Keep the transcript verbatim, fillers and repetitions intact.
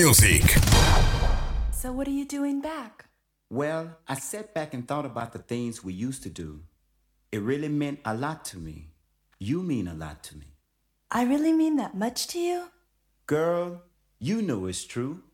Music. So what are you doing back? Well, I sat back and thought about the things we used to do. It really meant a lot to me. You mean a lot to me. I really mean that much to you? Girl, you know it's true.